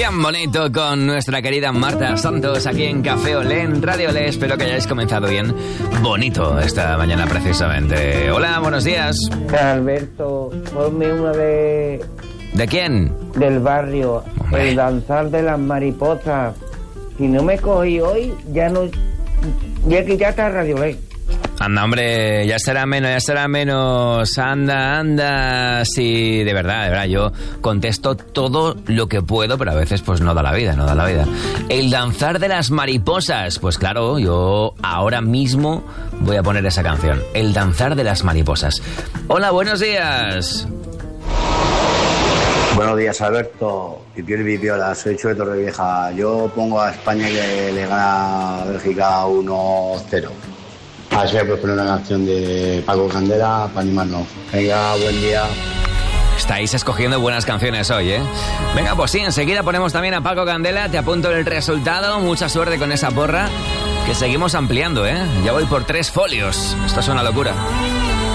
Bien bonito con nuestra querida Marta Santos aquí en Café Olé, en Radio Olé. Espero que hayáis comenzado bien bonito esta mañana precisamente. Hola, buenos días. Alberto, ponme una de... ¿De quién? Del barrio, Hombre. El danzar de las mariposas. Si no me cogí hoy, ya no... Ya que ya está Radio Olé. Anda, hombre, ya será menos. Anda. Sí, de verdad, yo contesto todo lo que puedo, pero a veces pues no da la vida. El danzar de las mariposas. Pues claro, yo ahora mismo voy a poner esa canción. El danzar de las mariposas. Hola, buenos días. Buenos días, Alberto. Pipiol y Pipiola, soy Chu de Torrevieja. Yo pongo a España que le gana a Bélgica 1-0. A ver si me puedes poner una canción de Paco Candela para animarnos. Venga, buen día. Estáis escogiendo buenas canciones hoy, ¿eh? Venga, pues sí, enseguida ponemos también a Paco Candela. Te apunto el resultado. Mucha suerte con esa porra, que seguimos ampliando, ¿eh? Ya voy por 3 folios. Esto es una locura.